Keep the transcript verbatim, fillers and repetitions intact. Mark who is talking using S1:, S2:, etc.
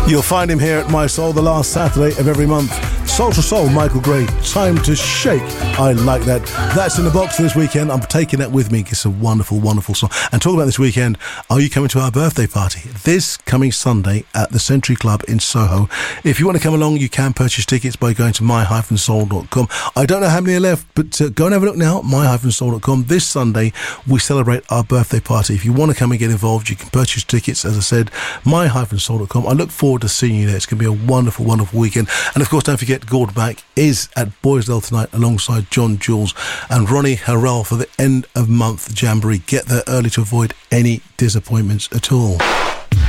S1: You'll find him here at My Soul the last Saturday of every month. Soul to Soul, Michael Gray, Time to Shake. I like that. That's in the box for this weekend. I'm taking that with me. It's a wonderful, wonderful song. And talk about this weekend, are you coming to our birthday party? This coming Sunday at the Century Club in Soho. If you want to come along, you can purchase tickets by going to my dash soul dot com. I don't know how many are left, but uh, go and have a look now, my dash soul dot com. This Sunday, we celebrate our birthday party. If you want to come and get involved, you can purchase tickets, as I said, my dash soul dot com. I look forward to seeing you there. It's going to be a wonderful, wonderful weekend. And of course, don't forget, Gord Mack is at Boysdale tonight alongside John Jules and Ronnie Harrell for the end of month jamboree. Get there early to avoid any disappointments at all.